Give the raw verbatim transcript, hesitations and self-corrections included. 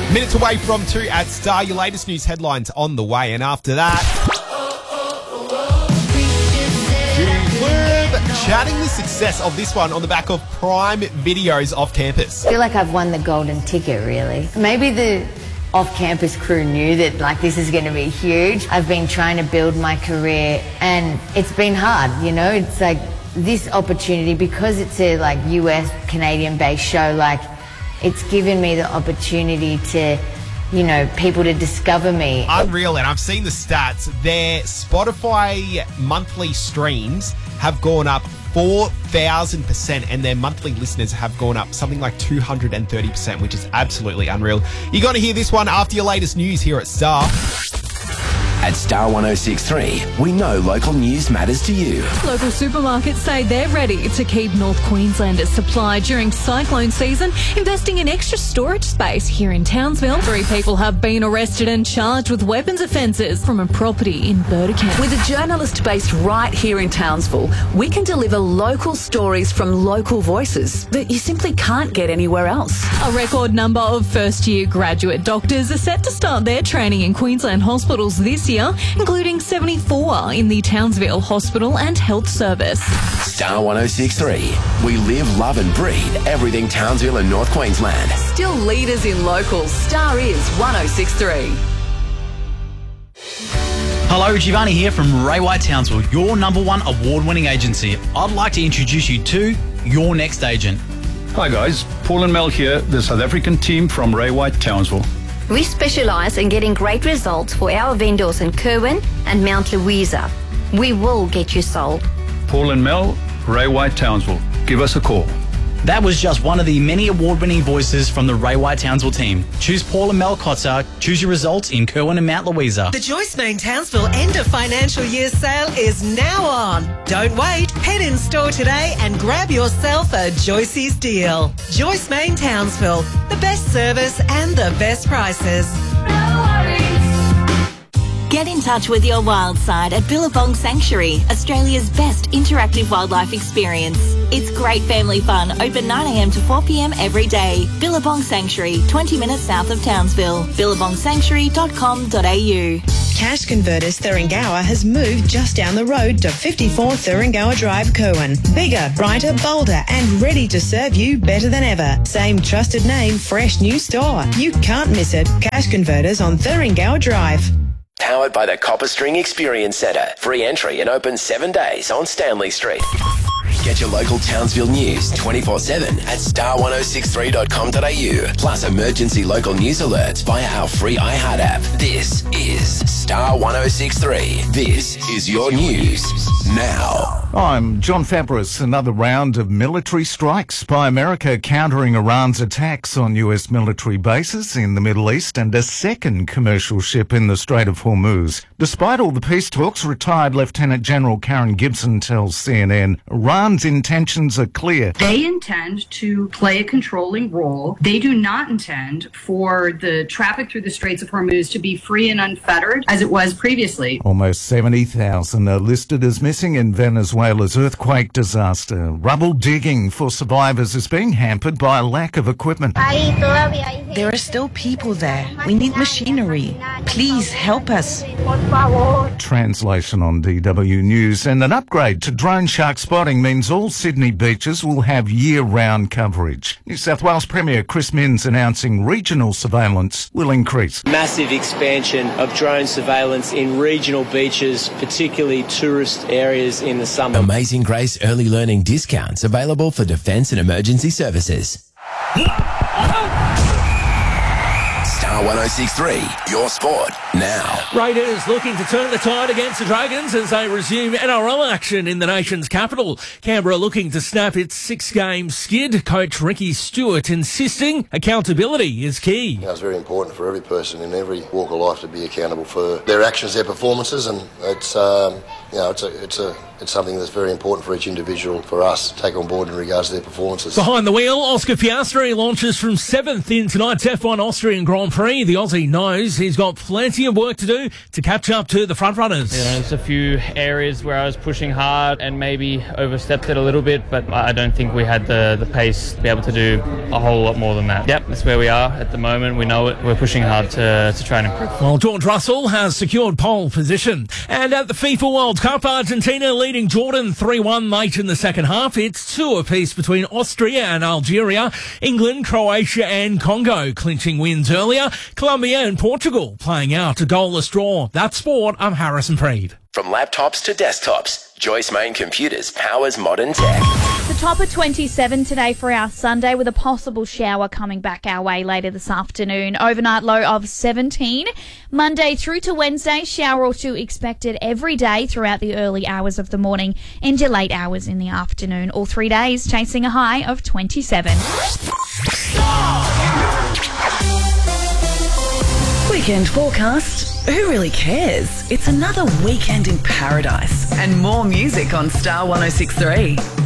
Minutes away from two at Star. Your latest news headlines on the way. And after that, Jude chatting the success of this one on the back of Prime videos off campus. I feel like I've won the golden ticket, really. Maybe the off-campus crew knew that like this is going to be huge. I've been trying to build my career and it's been hard, you know. It's like this opportunity, because it's a like U S Canadian based show, like it's given me the opportunity to, you know, people to discover me. Unreal. And I've seen the stats. Their Spotify monthly streams have gone up four thousand percent and their monthly listeners have gone up something like two hundred thirty percent, which is absolutely unreal. You're going to hear this one after your latest news here at Star. At Star one oh six point three, we know local news matters to you. Local supermarkets say they're ready to keep North Queenslanders supplied during cyclone season, investing in extra storage space here in Townsville. Three people have been arrested and charged with weapons offences from a property in Burdekin. With a journalist based right here in Townsville, we can deliver local stories from local voices that you simply can't get anywhere else. A record number of first-year graduate doctors are set to start their training in Queensland hospitals this year, including seventy-four in the Townsville Hospital and Health Service. Star one oh six point three. We live, love and breathe everything Townsville and North Queensland. Still leaders in locals. Star is one oh six point three. Hello, Giovanni here from Ray White Townsville, your number one award-winning agency. I'd like to introduce you to your next agent. Hi guys, Paul and Mel here, the South African team from Ray White Townsville. We specialise in getting great results for our vendors in Kerwin and Mount Louisa. We will get you sold. Paul and Mel, Ray White Townsville. Give us a call. That was just one of the many award-winning voices from the Ray White Townsville team. Choose Paul and Mel Kotzer. Choose your results in Kerwin and Mount Louisa. The Joyce Main Townsville end of financial year sale is now on. Don't wait. Head in store today and grab yourself a Joyce's deal. Joyce Main Townsville. The best service and the best prices. No worries. Get in touch with your wild side at Billabong Sanctuary, Australia's best interactive wildlife experience. It's great family fun, open nine a m to four p m every day. Billabong Sanctuary, twenty minutes south of Townsville. billabong sanctuary dot com dot a u. Cash Converters Thuringowa has moved just down the road to fifty-four Thuringowa Drive, Kerwin. Bigger, brighter, bolder and ready to serve you better than ever. Same trusted name, fresh new store. You can't miss it. Cash Converters on Thuringowa Drive. Powered by the Copper String Experience Centre. Free entry and open seven days on Stanley Street. Get your local Townsville news twenty-four seven at star ten sixty-three dot com dot a u. Plus emergency local news alerts via our free iHeart app. This is Star ten sixty-three. This is your news now. I'm John Fabris. Another round of military strikes by America countering Iran's attacks on U S military bases in the Middle East and a second commercial ship in the Strait of Hormuz. Despite all the peace talks, retired Lieutenant General Karen Gibson tells C N N Iran's intentions are clear. They intend to play a controlling role. They do not intend for the traffic through the Straits of Hormuz to be free and unfettered as it was previously. Almost seventy thousand are listed as missing in Venezuela's earthquake disaster. Rubble digging for survivors is being hampered by a lack of equipment. There are still people there. We need machinery. Please help us. Translation on D W News. And an upgrade to drone shark spotting means all Sydney beaches will have year-round coverage. New South Wales Premier Chris Minns announcing regional surveillance will increase. Massive expansion of drone surveillance in regional beaches, particularly tourist areas in the summer. Amazing Grace early learning discounts available for defence and emergency services. Star ten sixty-three, your sport now. Raiders looking to turn the tide against the Dragons as they resume N R L action in the nation's capital. Canberra looking to snap its six-game skid. Coach Ricky Stewart insisting accountability is key. You know, it's very important for every person in every walk of life to be accountable for their actions, their performances, and it's um, you know it's a it's a it's something that's very important for each individual, for us, to take on board in regards to their performances. Behind the wheel, Oscar Piastri launches from seventh in tonight's F one Austrian Grand Prix. The Aussie knows he's got plenty of work to do to catch up to the frontrunners. You know, there's a few areas where I was pushing hard and maybe overstepped it a little bit, but I don't think we had the, the pace to be able to do a whole lot more than that. Yep, that's where we are at the moment. We know it. We're pushing hard to, to try and improve. Well, George Russell has secured pole position. And at the FIFA World Cup, Argentina leading Jordan three one late in the second half. It's two apiece between Austria and Algeria. England, Croatia and Congo clinching wins earlier. Colombia and Portugal playing out a goalless draw. That's sport. I'm Harrison Preeve. From laptops to desktops, Joyce Main Computers powers modern tech. The top of twenty-seven today for our Sunday, with a possible shower coming back our way later this afternoon. Overnight low of seventeen. Monday through to Wednesday, shower or two expected every day throughout the early hours of the morning into late hours in the afternoon. All three days chasing a high of twenty-seven. Weekend forecast. Who really cares? It's another weekend in paradise. And more music on Star one oh six point three.